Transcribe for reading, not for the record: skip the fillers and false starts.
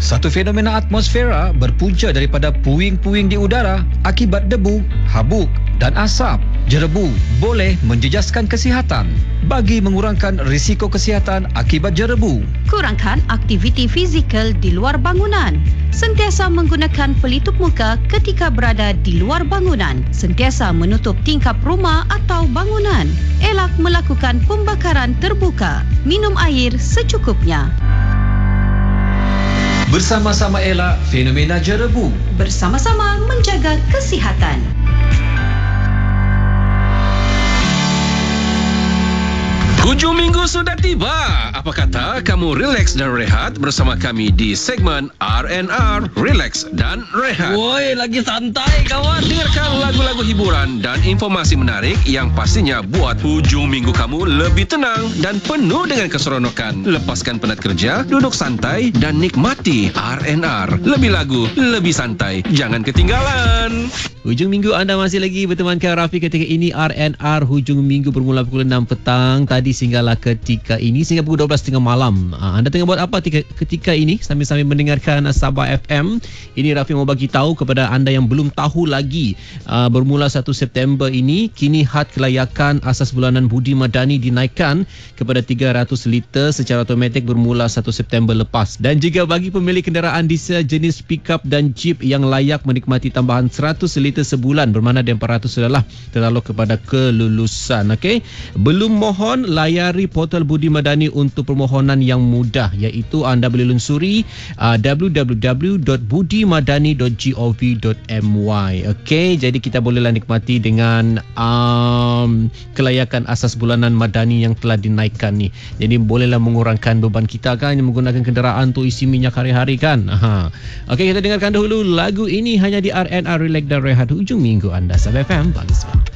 Satu fenomena atmosfera berpunca daripada puing-puing di udara akibat debu, habuk dan asap. Jerebu boleh menjejaskan kesihatan. Bagi mengurangkan risiko kesihatan akibat jerebu, kurangkan aktiviti fizikal di luar bangunan. Sentiasa menggunakan pelitup muka ketika berada di luar bangunan. Sentiasa menutup tingkap rumah atau bangunan. Elak melakukan pembakaran terbuka. Minum air secukupnya. bersama-sama elak fenomena jerebu. Bersama-sama menjaga kesihatan. Hujung minggu sudah tiba. Apa kata kamu relax dan rehat bersama kami di segmen R&R, Relax dan Rehat. Woi, lagi santai kawan. Dengarkan lagu-lagu hiburan dan informasi menarik yang pastinya buat hujung minggu kamu lebih tenang dan penuh dengan keseronokan. Lepaskan penat kerja, duduk santai dan nikmati R&R. Lebih lagu, lebih santai. Jangan ketinggalan. Hujung minggu anda masih lagi bertemankan Rafi ketika ini R&R hujung minggu bermula pukul 6 petang tadi sehinggalah ketika ini sehingga pukul 12.30 malam. Anda tengah buat apa ketika ini sambil-sambil mendengarkan Sabah FM? Ini Rafi mau bagi tahu kepada anda yang belum tahu lagi, bermula 1 September ini kini had kelayakan asas bulanan budi madani dinaikkan kepada 300 liter secara automatik bermula 1 September lepas, dan juga bagi pemilik kenderaan diesel jenis pickup dan jeep yang layak menikmati tambahan 100 liter sebulan bermakna D400 adalah terlalu kepada kelulusan. Okey, belum mohon layari portal Budi Madani untuk permohonan yang mudah, iaitu anda boleh lunsuri www.budimadani.gov.my. Okey, jadi kita bolehlah nikmati dengan kelayakan asas bulanan madani yang telah dinaikkan ni. Jadi bolehlah mengurangkan beban kita kan yang menggunakan kenderaan untuk isi minyak hari-hari kan. Okey, kita dengarkan dahulu lagu ini hanya di R&R Relax dan Rehat hujung minggu anda. Sabah FM, bagus.